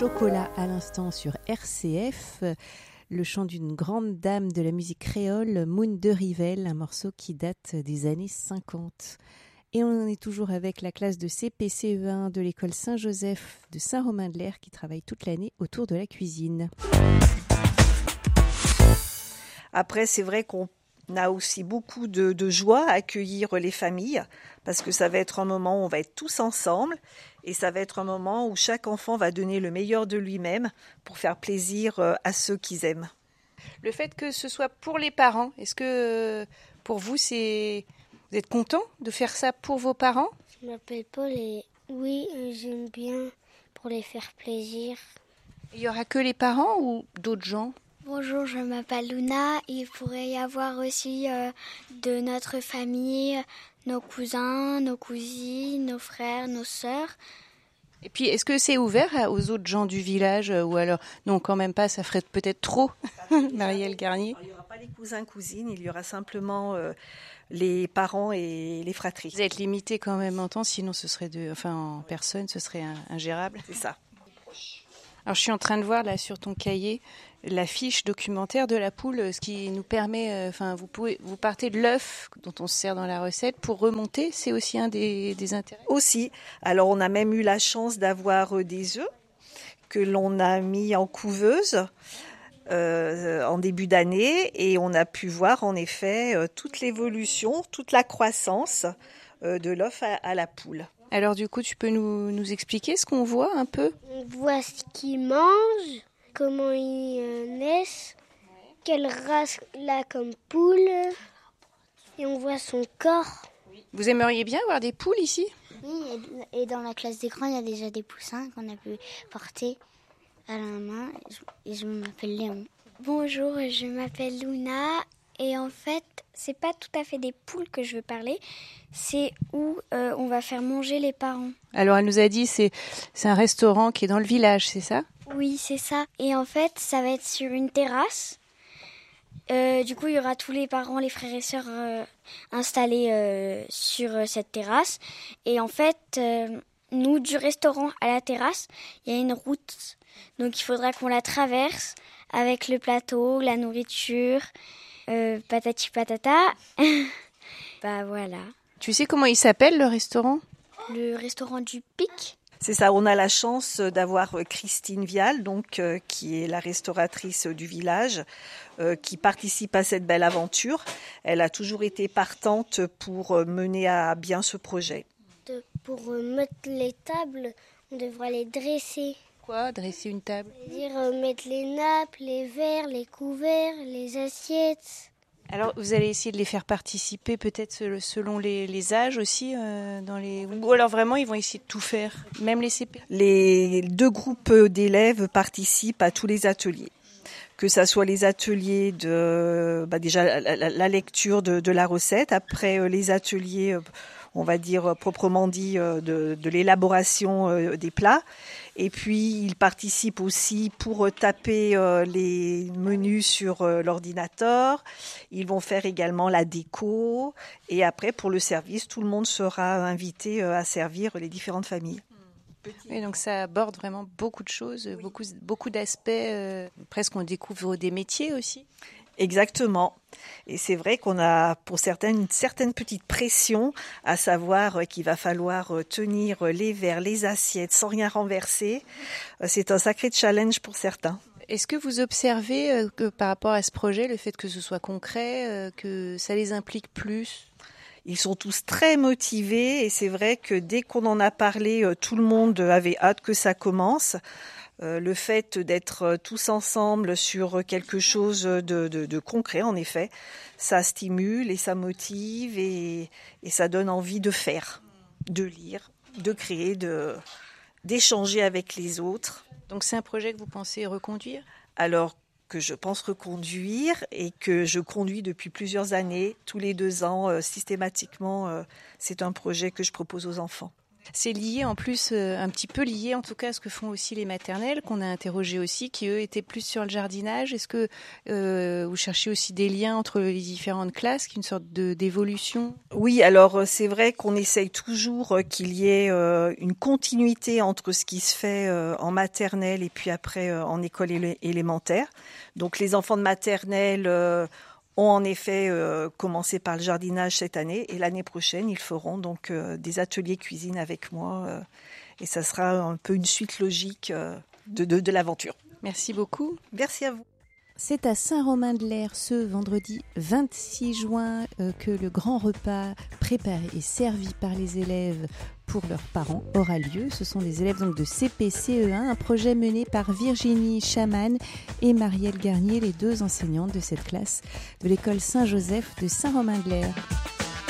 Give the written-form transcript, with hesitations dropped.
Chocolat à l'instant sur RCF, le chant d'une grande dame de la musique créole, Moune de Rivelle, un morceau qui date des années 50. Et on est toujours avec la classe de CP-CE1 de l'école Saint-Joseph de Saint-Romain-de-l'Air qui travaille toute l'année autour de la cuisine. Après, c'est vrai qu'on a aussi beaucoup de joie à accueillir les familles parce que ça va être un moment où on va être tous ensemble et ça va être un moment où chaque enfant va donner le meilleur de lui-même pour faire plaisir à ceux qu'ils aiment. Le fait que ce soit pour les parents, est-ce que pour vous, vous êtes content de faire ça pour vos parents ? Je m'appelle Paul et oui, j'aime bien pour les faire plaisir. Il n'y aura que les parents ou d'autres gens ? Bonjour, je m'appelle Luna. Il pourrait y avoir aussi de notre famille, nos cousins, nos cousines, nos frères, nos sœurs. Et puis, est-ce que c'est ouvert aux autres gens du village ou alors, non, quand même pas, ça ferait peut-être trop, Marielle Garnier. Il n'y aura pas les cousins, cousines, il y aura simplement les parents et les fratries. Vous êtes limité quand même en temps, sinon ce serait en personne, ce serait ingérable. C'est ça. Alors, je suis en train de voir là sur ton cahier la fiche documentaire de la poule, ce qui nous permet, vous partez de l'œuf dont on se sert dans la recette pour remonter, c'est aussi un des intérêts. Aussi, alors on a même eu la chance d'avoir des œufs que l'on a mis en couveuse en début d'année et on a pu voir en effet toute l'évolution, toute la croissance de l'œuf à la poule. Alors du coup, tu peux nous expliquer ce qu'on voit un peu ? On voit ce qu'ils mangent, comment ils naissent, quelle race il a comme poule, et on voit son corps. Vous aimeriez bien avoir des poules ici ? Oui, et dans la classe d'écran, il y a déjà des poussins qu'on a pu porter à la main, et je m'appelle Léon. Bonjour, je m'appelle Luna, et en fait, c'est pas tout à fait des poules que je veux parler, c'est où on va faire manger les parents. Alors elle nous a dit c'est un restaurant qui est dans le village, c'est ça ? Oui, c'est ça. Et en fait, ça va être sur une terrasse. Du coup, il y aura tous les parents, les frères et sœurs installés sur cette terrasse. Et en fait, nous, du restaurant à la terrasse, il y a une route. Donc, il faudra qu'on la traverse avec le plateau, la nourriture, patati patata. Bah voilà. Tu sais comment il s'appelle le restaurant ? Le restaurant du Pic. C'est ça, on a la chance d'avoir Christine Vial, donc, qui est la restauratrice du village, qui participe à cette belle aventure. Elle a toujours été partante pour mener à bien ce projet. Pour mettre les tables, on devra les dresser. Quoi, dresser une table ? C'est-à-dire mettre les nappes, les verres, les couverts, les assiettes. Alors, vous allez essayer de les faire participer peut-être selon les âges aussi ou alors vraiment, ils vont essayer de tout faire, même les CP. Les 2 groupes d'élèves participent à tous les ateliers. Que ça soit les ateliers de déjà la lecture de la recette, après les ateliers, on va dire proprement dit, de l'élaboration des plats. Et puis, ils participent aussi pour taper les menus sur l'ordinateur. Ils vont faire également la déco. Et après, pour le service, tout le monde sera invité à servir les différentes familles. Et donc, ça aborde vraiment beaucoup de choses, beaucoup d'aspects. Presque, on découvre des métiers aussi. Exactement. Et c'est vrai qu'on a pour certaines une certaine petite pression, à savoir qu'il va falloir tenir les verres, les assiettes sans rien renverser. C'est un sacré challenge pour certains. Est-ce que vous observez que par rapport à ce projet, le fait que ce soit concret, que ça les implique plus ? Ils sont tous très motivés et c'est vrai que dès qu'on en a parlé, tout le monde avait hâte que ça commence. Le fait d'être tous ensemble sur quelque chose de concret, en effet, ça stimule et ça motive et ça donne envie de faire, de lire, de créer, d'échanger avec les autres. Donc c'est un projet que vous pensez reconduire ? Alors que je pense reconduire et que je conduis depuis plusieurs années, tous les 2 ans, systématiquement, c'est un projet que je propose aux enfants. C'est lié en plus, un petit peu lié en tout cas à ce que font aussi les maternelles, qu'on a interrogées aussi, qui eux étaient plus sur le jardinage. Est-ce que vous cherchez aussi des liens entre les différentes classes, une sorte d'évolution? Oui, alors c'est vrai qu'on essaye toujours qu'il y ait une continuité entre ce qui se fait en maternelle et puis après en école élémentaire. Donc les enfants de maternelle ont en effet commencé par le jardinage cette année et l'année prochaine, ils feront donc des ateliers cuisine avec moi et ça sera un peu une suite logique de l'aventure. Merci beaucoup. Merci à vous. C'est à Saint-Romain-de-l'Air ce vendredi 26 juin que le grand repas préparé et servi par les élèves pour leurs parents aura lieu. Ce sont des élèves donc de CP-CE1, un projet mené par Virginie Chaman et Marielle Garnier, les deux enseignantes de cette classe de l'école Saint-Joseph de Saint-Romain-de-l'Air.